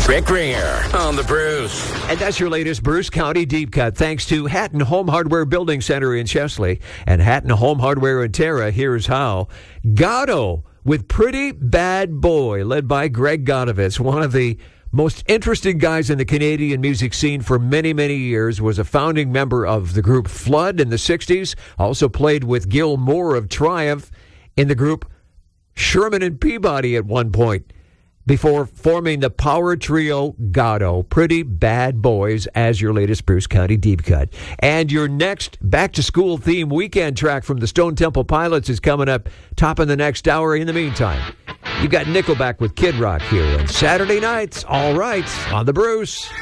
Rick Ringer on the Bruce. And that's your latest Bruce County Deep Cut. Thanks to Hatton Home Hardware Building Center in Chesley and Hatton Home Hardware in Terra. Here's how. Gatto with Pretty Bad Boy, led by Greg Godovitz, one of the most interesting guys in the Canadian music scene for many, many years, was a founding member of the group Flood in the 60s, also played with Gil Moore of Triumph in the group Sherman and Peabody at one point, before forming the power trio Gatto, Pretty Bad Boys, as your latest Bruce County Deep Cut. And your next back-to-school theme weekend track from the Stone Temple Pilots is coming up top in the next hour. In the meantime, you got Nickelback with Kid Rock here on Saturday nights. All right, on the Bruce.